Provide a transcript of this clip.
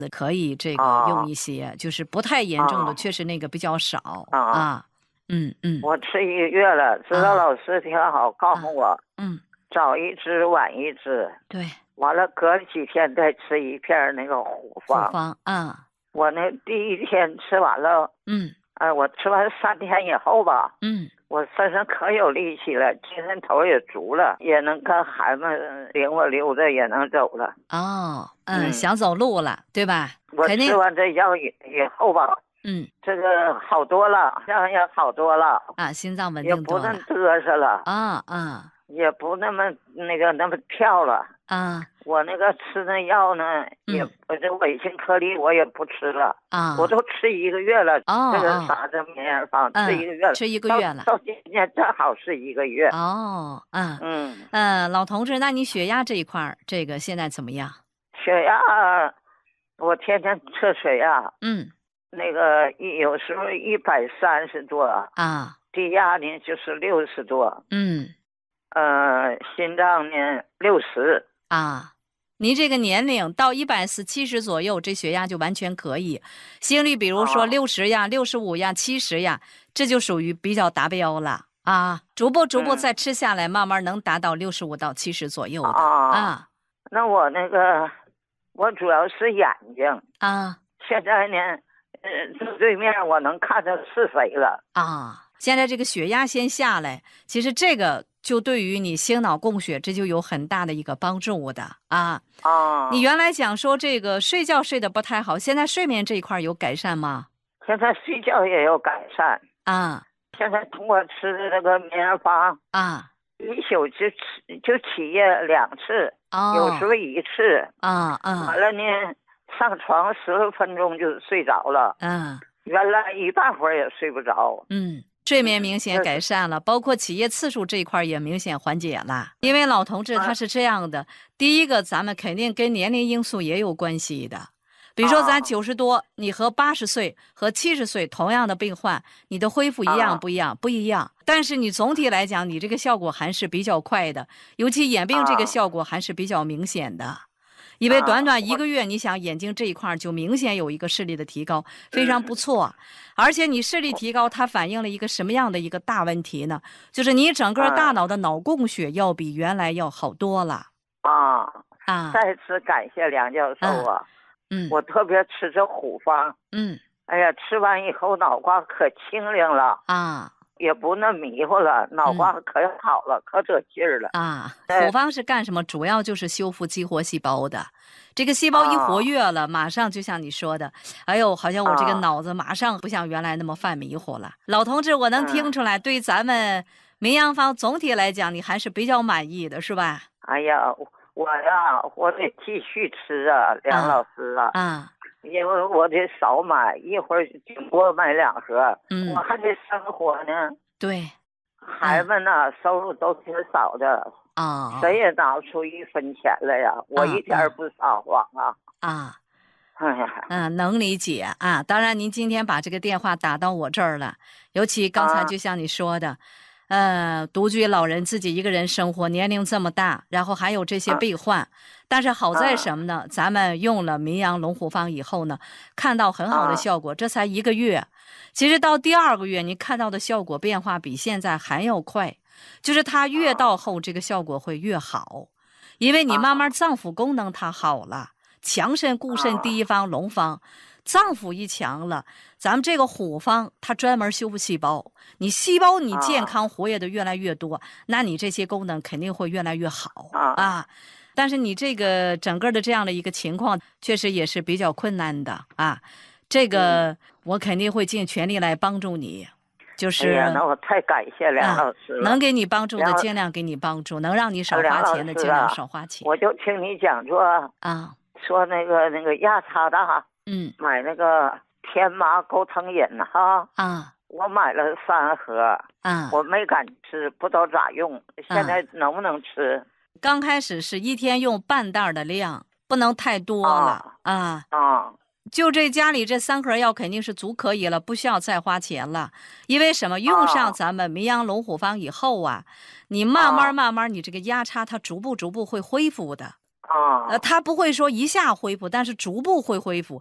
可以这个用一些，就是不太严重的，确实那个比较少啊。 我吃1个月了，知道老师挺好，告诉我，早一支晚一支， 对， 完了隔几天再吃一片那个虎方啊。 我那第1天吃完了，我吃完3天以后吧，我身上可有力气了，精神头也足了，也能跟孩子领我溜达，也能走了。 想走路了，对吧？ 我吃完这药以后吧，这个好多了，这样也好多了啊，心脏稳定多了， 也不那嘚瑟了也不那么那么跳了我那个吃那药呢，也这维新颗粒我也不吃了我都吃1个月了。这个啥这绵延方吃1个月了， 吃1个月了， 到今天正好是1个月。 老同志，那你血压这一块这个现在怎么样？ 血压我天天测血压，那个有时候130多低压呢就是60多，心脏呢60 您这个年龄到140、70左右，这血压就完全可以。心率比如说60呀、65呀、70呀，这就属于比较达标了逐步再吃下来，慢慢能达到65到70左右的那我那个我主要是眼睛现在呢对面我能看着是谁了现在这个血压先下来，其实这个就对于你心脑供血这就有很大的一个帮助的你原来讲说这个睡觉睡得不太好，现在睡眠这一块有改善吗？ 现在睡觉也有改善现在通过吃的这个绵延方一宿就起夜2次有时候1次完了呢上床10分钟就睡着了原来一大会儿也睡不着睡眠明显改善了，包括起夜次数这一块也明显缓解了。因为老同志他是这样的，第一个咱们肯定跟年龄因素也有关系的。比如说咱90多，你和80岁和70岁同样的病患，你的恢复一样不一样？不一样。但是你总体来讲，你这个效果还是比较快的，尤其眼病这个效果还是比较明显的。因为短短1个月，你想眼睛这一块就明显有一个视力的提高，非常不错。而且你视力提高，它反映了一个什么样的一个大问题呢？就是你整个大脑的脑供血要比原来要好多了再次感谢梁教授我特别吃这虎方哎呀，吃完以后脑瓜可清灵了也不那迷糊了，脑瓜可好了可得劲儿了虎方是干什么？主要就是修复激活细胞的。这个细胞一活跃了马上就像你说的，哎呦，好像我这个脑子马上不像原来那么犯迷糊了。老同志，我能听出来对咱们绵阳方总体来讲你还是比较满意的是吧？ 哎呀我得继续吃梁老师因为我得少买，一会儿顶多买2盒我还得生活呢。 对， 孩子们收入都挺少的谁也拿不出1分钱来呀我一点不撒谎能理解当然您今天把这个电话打到我这儿了，尤其刚才就像你说的独居老人自己一个人生活，年龄这么大，然后还有这些病患但是好在什么呢咱们用了名扬龙虎方以后呢，看到很好的效果这才1个月，其实到第2个月你看到的效果变化比现在还要快，就是它越到后这个效果会越好，因为你慢慢脏腑功能它好了，强肾固肾第一方龙方脏腑一强了，咱们这个虎方它专门修复细胞，你细胞你健康活跃的越来越多那你这些功能肯定会越来越好但是你这个整个的这样的一个情况确实也是比较困难的这个我肯定会尽全力来帮助你，就是那我太感谢梁老师了能给你帮助的尽量给你帮助，能让你少花钱的尽量少花钱。 我就听你讲座说那个压差大买那个天麻钩藤饮我买了3盒我没敢吃，不知道咋用现在能不能吃刚开始是1天用半袋的量，不能太多了就这家里这3盒药肯定是足可以了，不需要再花钱了。因为什么？用上咱们名扬龙虎方以后你慢慢你这个压差它逐步会恢复的啊， 他不会说一下恢复，但是逐步会恢复。